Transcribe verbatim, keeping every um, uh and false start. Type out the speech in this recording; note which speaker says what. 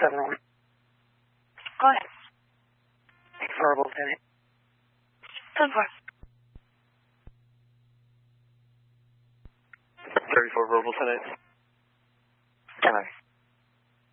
Speaker 1: seven one.
Speaker 2: Go ahead.
Speaker 1: Verbal tenant.
Speaker 2: ten four.
Speaker 1: thirty-four verbal tenant.
Speaker 2: ten four.